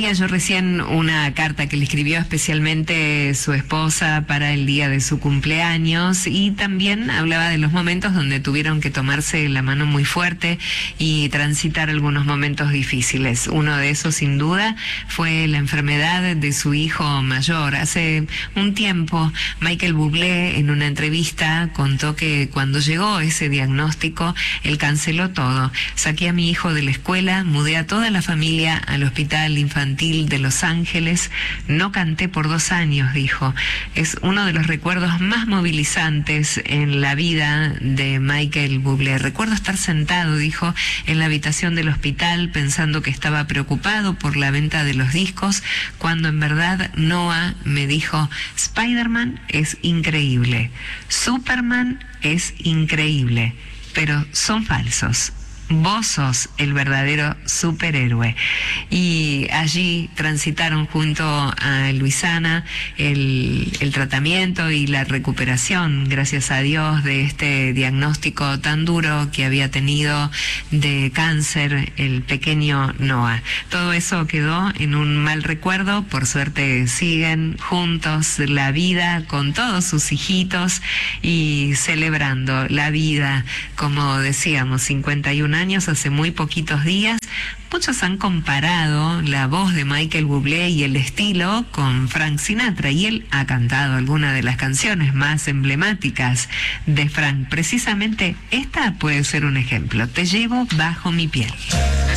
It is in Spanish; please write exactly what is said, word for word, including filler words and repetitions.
leía yo recién una carta que le escribió especialmente su esposa para el día de su cumpleaños, y también hablaba de los momentos donde tuvieron que tomarse la mano muy fuerte y transitar algunos momentos difíciles. Uno de esos, sin duda, fue la enfermedad de su hijo mayor. Hace un tiempo, Michael Bublé, en una entrevista, contó que cuando llegó ese diagnóstico, él canceló todo. Saqué a mi hijo de la escuela, mudé a toda la familia al Hospital Infantil de Los Ángeles, no canté por dos años, dijo. Es uno de los recuerdos más movilizantes en la vida de Michael Bublé. Recuerdo estar sentado, dijo, en la habitación del hospital pensando que estaba preocupado por la venta de los discos, cuando en verdad Noah me dijo: Spider-Man es increíble, Superman es increíble, pero son falsos. Vos sos el verdadero superhéroe. Y allí transitaron junto a Luisana el, el tratamiento y la recuperación, gracias a Dios, de este diagnóstico tan duro que había tenido de cáncer el pequeño Noah. Todo eso quedó en un mal recuerdo. Por suerte siguen juntos la vida con todos sus hijitos y celebrando la vida, como decíamos, cincuenta y un años, hace muy poquitos días. Muchos han comparado la voz de Michael Bublé y el estilo con Frank Sinatra, y él ha cantado algunas de las canciones más emblemáticas de Frank. Precisamente esta puede ser un ejemplo. Te llevo bajo mi piel.